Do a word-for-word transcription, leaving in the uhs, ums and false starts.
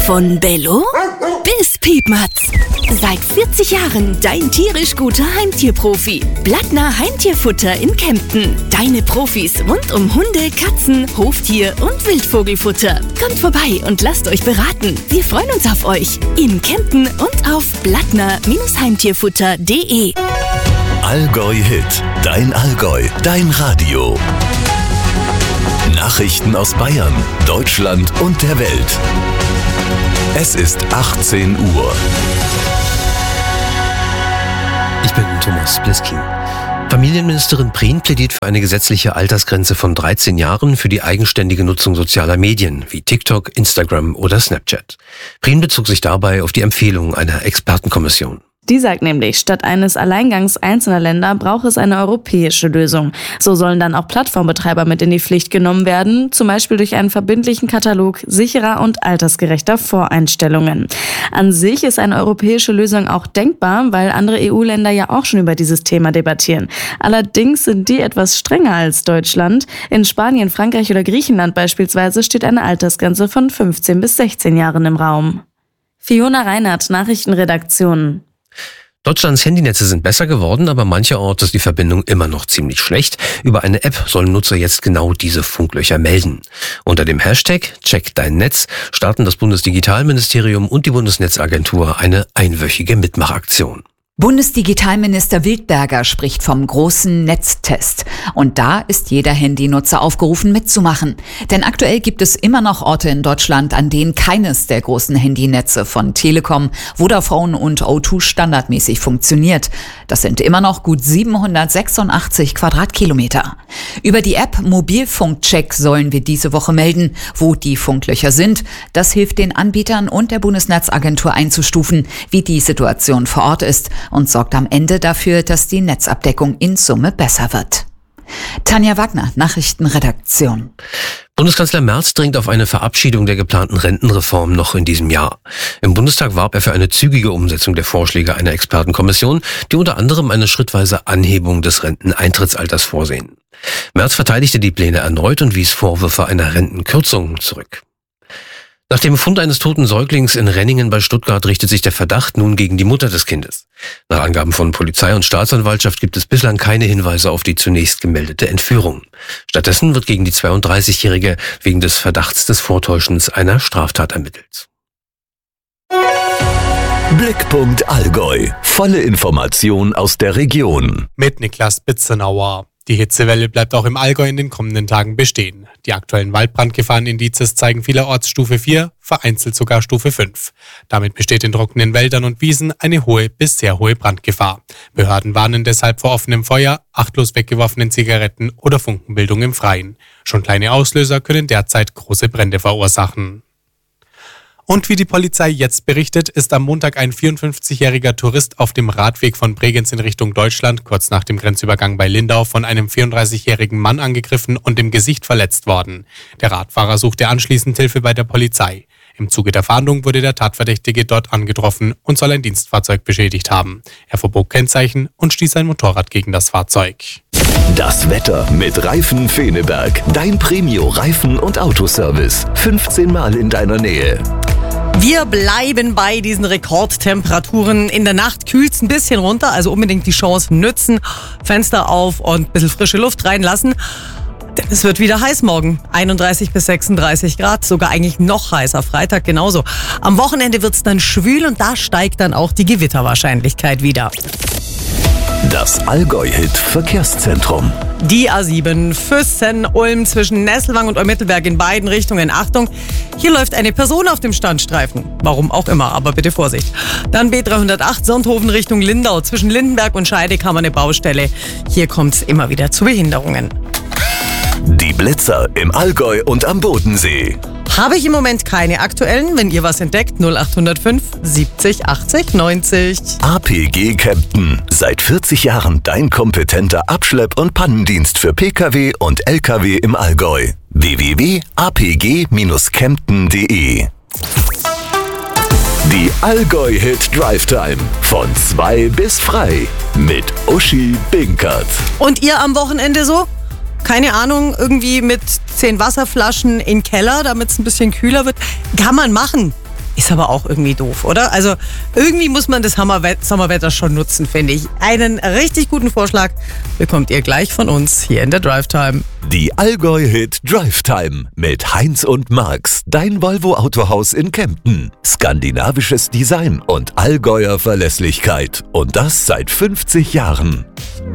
Von Bello bis Piepmatz. Seit vierzig Jahren dein tierisch guter Heimtierprofi. Blattner Heimtierfutter in Kempten. Deine Profis rund um Hunde, Katzen, Hoftier und Wildvogelfutter. Kommt vorbei und lasst euch beraten. Wir freuen uns auf euch. In Kempten und auf blattner Heimtierfutter punkt de. Allgäu Hit. Dein Allgäu. Dein Radio. Nachrichten aus Bayern, Deutschland und der Welt. Es ist achtzehn Uhr. Ich bin Thomas Bliskin. Familienministerin Prien plädiert für eine gesetzliche Altersgrenze von dreizehn Jahren für die eigenständige Nutzung sozialer Medien wie TikTok, Instagram oder Snapchat. Prien bezog sich dabei auf die Empfehlung einer Expertenkommission. Die sagt nämlich, statt eines Alleingangs einzelner Länder braucht es eine europäische Lösung. So sollen dann auch Plattformbetreiber mit in die Pflicht genommen werden, zum Beispiel durch einen verbindlichen Katalog sicherer und altersgerechter Voreinstellungen. An sich ist eine europäische Lösung auch denkbar, weil andere E U-Länder ja auch schon über dieses Thema debattieren. Allerdings sind die etwas strenger als Deutschland. In Spanien, Frankreich oder Griechenland beispielsweise steht eine Altersgrenze von fünfzehn bis sechzehn Jahren im Raum. Fiona Reinhardt, Nachrichtenredaktion. Deutschlands Handynetze sind besser geworden, aber mancherorts ist die Verbindung immer noch ziemlich schlecht. Über eine App sollen Nutzer jetzt genau diese Funklöcher melden. Unter dem Hashtag Check dein Netz starten das Bundesdigitalministerium und die Bundesnetzagentur eine einwöchige Mitmachaktion. Bundesdigitalminister Wildberger spricht vom großen Netztest. Und da ist jeder Handynutzer aufgerufen mitzumachen. Denn aktuell gibt es immer noch Orte in Deutschland, an denen keines der großen Handynetze von Telekom, Vodafone und O zwei standardmäßig funktioniert. Das sind immer noch gut siebenhundertsechsundachtzig Quadratkilometer. Über die App Mobilfunkcheck sollen wir diese Woche melden, wo die Funklöcher sind. Das hilft den Anbietern und der Bundesnetzagentur einzustufen, wie die Situation vor Ort ist, und sorgt am Ende dafür, dass die Netzabdeckung in Summe besser wird. Tanja Wagner, Nachrichtenredaktion. Bundeskanzler Merz dringt auf eine Verabschiedung der geplanten Rentenreform noch in diesem Jahr. Im Bundestag warb er für eine zügige Umsetzung der Vorschläge einer Expertenkommission, die unter anderem eine schrittweise Anhebung des Renteneintrittsalters vorsehen. Merz verteidigte die Pläne erneut und wies Vorwürfe einer Rentenkürzung zurück. Nach dem Fund eines toten Säuglings in Renningen bei Stuttgart richtet sich der Verdacht nun gegen die Mutter des Kindes. Nach Angaben von Polizei und Staatsanwaltschaft gibt es bislang keine Hinweise auf die zunächst gemeldete Entführung. Stattdessen wird gegen die zweiunddreißigjährige wegen des Verdachts des Vortäuschens einer Straftat ermittelt. Blickpunkt Allgäu. Volle Information aus der Region. Mit Niklas Bitzenauer. Die Hitzewelle bleibt auch im Allgäu in den kommenden Tagen bestehen. Die aktuellen Waldbrandgefahrenindizes zeigen vielerorts Stufe vier, vereinzelt sogar Stufe fünf. Damit besteht in trockenen Wäldern und Wiesen eine hohe bis sehr hohe Brandgefahr. Behörden warnen deshalb vor offenem Feuer, achtlos weggeworfenen Zigaretten oder Funkenbildung im Freien. Schon kleine Auslöser können derzeit große Brände verursachen. Und wie die Polizei jetzt berichtet, ist am Montag ein vierundfünfzigjähriger Tourist auf dem Radweg von Bregenz in Richtung Deutschland kurz nach dem Grenzübergang bei Lindau von einem vierunddreißigjährigen Mann angegriffen und im Gesicht verletzt worden. Der Radfahrer suchte anschließend Hilfe bei der Polizei. Im Zuge der Fahndung wurde der Tatverdächtige dort angetroffen und soll ein Dienstfahrzeug beschädigt haben. Er verbog Kennzeichen und stieß sein Motorrad gegen das Fahrzeug. Das Wetter mit Reifen Feneberg. Dein Premio-Reifen- und Autoservice. fünfzehn Mal in deiner Nähe. Wir bleiben bei diesen Rekordtemperaturen. In der Nacht kühlt es ein bisschen runter, also unbedingt die Chance nützen. Fenster auf und ein bisschen frische Luft reinlassen. Denn es wird wieder heiß morgen. einunddreißig bis sechsunddreißig Grad, sogar eigentlich noch heißer. Freitag genauso. Am Wochenende wird es dann schwül und da steigt dann auch die Gewitterwahrscheinlichkeit wieder. Das Allgäu-Hit-Verkehrszentrum. Die A sieben Füssen-Ulm zwischen Nesselwang und Eumittelberg in beiden Richtungen. Achtung, hier läuft eine Person auf dem Standstreifen. Warum auch immer, aber bitte Vorsicht. Dann B dreihundertacht Sonthofen Richtung Lindau. Zwischen Lindenberg und Scheidegg haben wir eine Baustelle. Hier kommt es immer wieder zu Behinderungen. Die Blitzer im Allgäu und am Bodensee. Habe ich im Moment keine aktuellen. Wenn ihr was entdeckt, null acht null fünf siebzig achtzig neunzig. A P G Kempten. Seit vierzig Jahren dein kompetenter Abschlepp- und Pannendienst für Pkw und Lkw im Allgäu. w w w punkt a p g dash kempten punkt de. Die Allgäu-Hit Drive Time. Von zwei bis frei. Mit Uschi Binkert. Und ihr am Wochenende so? Keine Ahnung, irgendwie mit zehn Wasserflaschen in den Keller, damit es ein bisschen kühler wird. Kann man machen. Ist aber auch irgendwie doof, oder? Also irgendwie muss man das Sommerwetter schon nutzen, finde ich. Einen richtig guten Vorschlag bekommt ihr gleich von uns hier in der Drive Time. Die Allgäu-Hit Drive Time mit Heinz und Max, dein Volvo Autohaus in Kempten. Skandinavisches Design und Allgäuer Verlässlichkeit. Und das seit fünfzig Jahren.